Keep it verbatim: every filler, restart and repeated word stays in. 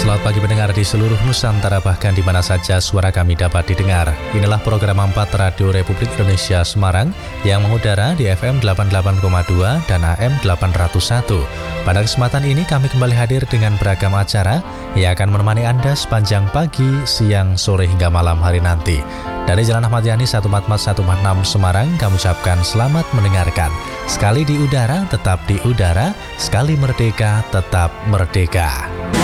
Selamat pagi pendengar di seluruh Nusantara, bahkan di mana saja suara kami dapat didengar. Inilah program empat Radio Republik Indonesia Semarang yang mengudara di F M delapan puluh delapan koma dua dan A M delapan nol satu. Pada kesempatan ini kami kembali hadir dengan beragam acara yang akan menemani Anda sepanjang pagi, siang, sore hingga malam hari nanti. Dari Jalan Ahmad Yani seratus empat puluh empat seratus empat puluh enam Semarang, kami ucapkan selamat mendengarkan. Sekali di udara, tetap di udara. Sekali merdeka, tetap merdeka.